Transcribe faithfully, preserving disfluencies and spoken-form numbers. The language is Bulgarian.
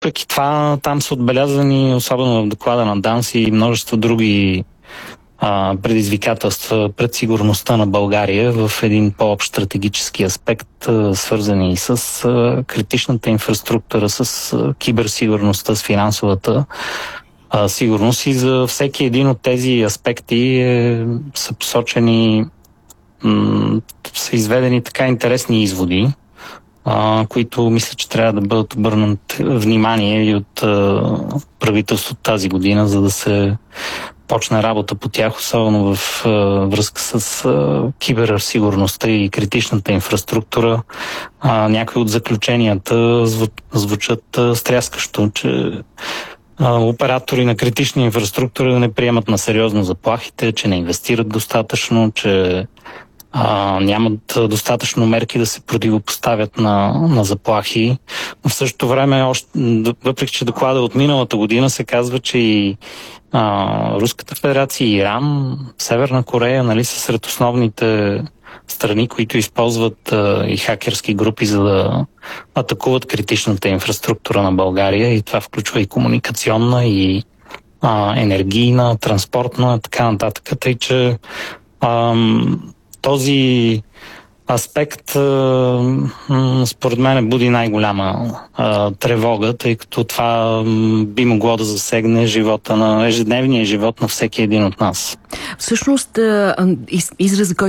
въпреки това там са отбелязани, особено в доклада на ДАНС и множество други а, предизвикателства пред сигурността на България в един по-общ стратегически аспект, а, свързани с а, критичната инфраструктура, с а, киберсигурността, с финансовата а, сигурност. И за всеки един от тези аспекти е, са посочени, м- са изведени така интересни изводи, Uh, които мисля, че трябва да бъдат обърнат внимание и от uh, правителството тази година, за да се почне работа по тях, особено в uh, връзка с uh, киберсигурността и критичната инфраструктура. Uh, някои от заключенията зву, звучат uh, стряскащо, че uh, оператори на критична инфраструктура не приемат на сериозно заплахите, че не инвестират достатъчно, че А, нямат достатъчно мерки да се противопоставят на, на заплахи. Но в същото време, още, въпреки че доклада от миналата година, се казва, че и а, Руската федерация, Иран, Северна Корея, нали, са сред основните страни, които използват а, и хакерски групи, за да атакуват критичната инфраструктура на България. И това включва и комуникационна, и а, енергийна, транспортна, така нататък. Тъй, че ам, този аспект според мен буди най-голяма а, тревога, тъй като това би могло да засегне живота на ежедневния живот на всеки един от нас. Всъщност изразът,